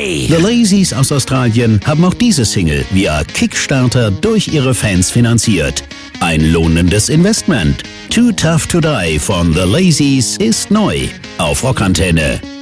Die. The Lazies aus Australien haben auch diese Single via Kickstarter durch ihre Fans finanziert. Ein lohnendes Investment. Too Tough to Die von The Lazies ist neu auf Rockantenne.